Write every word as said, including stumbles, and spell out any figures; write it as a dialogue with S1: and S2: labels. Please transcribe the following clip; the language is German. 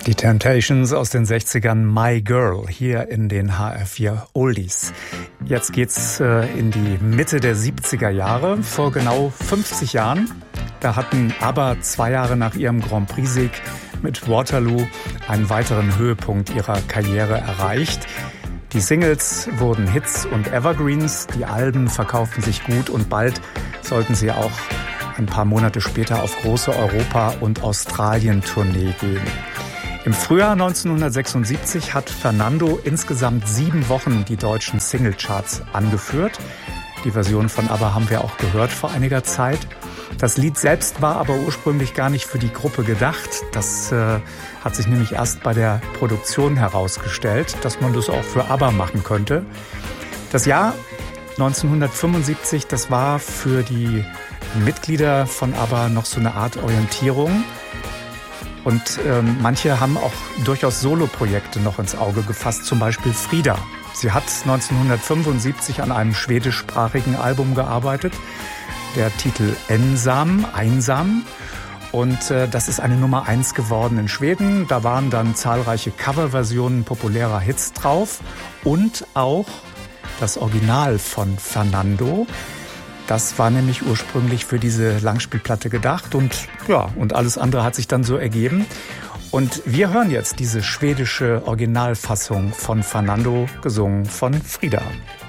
S1: Die Temptations aus den sechzigern, My Girl, hier in den H R vier Oldies. Jetzt geht's äh, in die Mitte der siebziger Jahre, vor genau fünfzig Jahren. Da hatten ABBA zwei Jahre nach ihrem Grand Prix-Sieg mit Waterloo einen weiteren Höhepunkt ihrer Karriere erreicht. Die Singles wurden Hits und Evergreens, die Alben verkauften sich gut und bald sollten sie auch ein paar Monate später auf große Europa- und Australien-Tournee gehen. Im Frühjahr neunzehnhundertsechsundsiebzig hat Fernando insgesamt sieben Wochen die deutschen Singlecharts angeführt. Die Version von ABBA haben wir auch gehört vor einiger Zeit. Das Lied selbst war aber ursprünglich gar nicht für die Gruppe gedacht. Das äh, hat sich nämlich erst bei der Produktion herausgestellt, dass man das auch für ABBA machen könnte. Das Jahr neunzehnhundertfünfundsiebzig, das war für die Mitglieder von ABBA noch so eine Art Orientierung. Und ähm, manche haben auch durchaus Soloprojekte noch ins Auge gefasst, zum Beispiel Frida. Sie hat neunzehnhundertfünfundsiebzig an einem schwedischsprachigen Album gearbeitet. Der Titel Ensam, Einsam. Und äh, das ist eine Nummer eins geworden in Schweden. Da waren dann zahlreiche Coverversionen populärer Hits drauf. Und auch das Original von Fernando. Das war nämlich ursprünglich für diese Langspielplatte gedacht. Und ja, und alles andere hat sich dann so ergeben. Und wir hören jetzt diese schwedische Originalfassung von Fernando, gesungen von Frida.